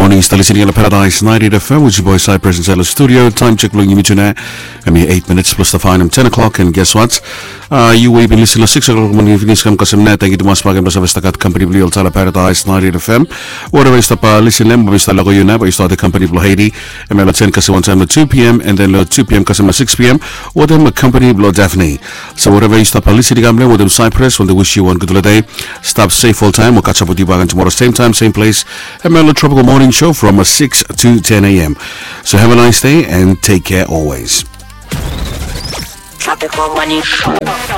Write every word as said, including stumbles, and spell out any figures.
morning. Still listening to Paradise ninety F M, which is your boy Cypress inside the studio. Time check looking at now. I'm here eight minutes plus the final ten o'clock. And guess what? Uh, you will be listening to six o'clock morning evening. Come kasam na thank you to mas pagam basta basta kat company bli ultala Paradise ninety F M. Whatever is the pa listen lem basta lago yun na ba start the company blo Haiti. And may ten kasam one time at two p.m. and then two p.m. kasam at six p.m. Or then company blo Daphne. So whatever you stop listening gamble with them Cypress when they wish you one good day. Stop safe all time. We'll catch up with you back on tomorrow same time same place. And Mellow Tropical Morning Show from uh, six to ten a.m. So have a nice day and take care always. Tropical Morning Show.